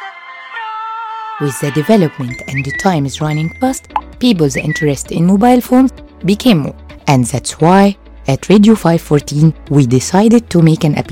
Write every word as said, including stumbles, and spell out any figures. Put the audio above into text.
With the development and the times running fast, people's interest in mobile phones became more. And that's why at Radio five fourteen we decided to make an